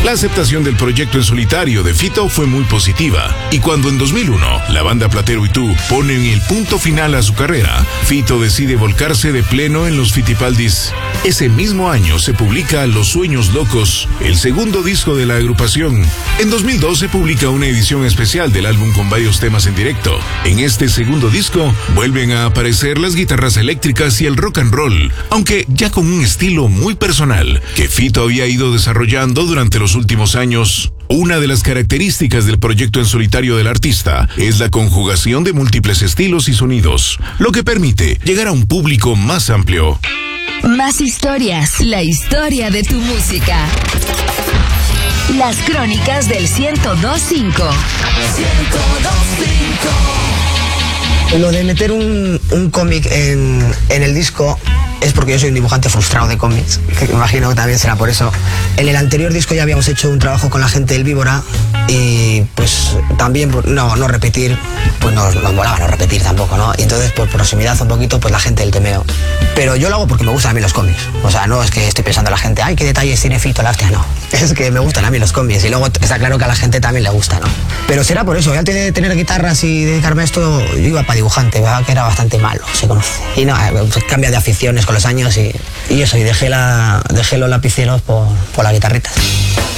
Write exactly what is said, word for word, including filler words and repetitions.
La aceptación del proyecto en solitario de Fito fue muy positiva, y cuando en dos mil uno la banda Platero y Tú ponen el punto final a su carrera, Fito decide volcarse de pleno en los Fitipaldis. Ese mismo año se publica Los Sueños Locos, el segundo disco de la agrupación. En dos mil dos se publica una edición especial del álbum con varios temas en directo. En este segundo disco vuelven a aparecer las guitarras eléctricas y el rock and roll, aunque ya con un estilo muy personal que Fito había ido desarrollando durante los últimos años. Una de las características del proyecto en solitario del artista es la conjugación de múltiples estilos y sonidos, lo que permite llegar a un público más amplio. Más historias, la historia de tu música. Las crónicas del ciento dos cinco. ciento dos cinco. Lo de meter un, un cómic en, en el disco es porque yo soy un dibujante frustrado de cómics, que me imagino que también será por eso. En el anterior disco ya habíamos hecho un trabajo con la gente del Víbora y pues también no, no repetir, pues nos, nos molaba no repetir tampoco, ¿no? Y entonces por proximidad un poquito pues la gente del Temeo. Pero yo lo hago porque me gustan a mí los cómics. O sea, no es que estoy pensando a la gente, ay, qué detalles tiene Fito, la hostia, no. Es que me gustan a mí los cómics y luego está claro que a la gente también le gusta, ¿no? Pero será por eso, yo antes de tener guitarras y dedicarme a esto, yo iba para dibujante, ¿verdad? Que era bastante malo, se conoce. Y no, cambia de aficiones con los años y, y eso, y dejé, la, dejé los lapiceros por, por las guitarritas.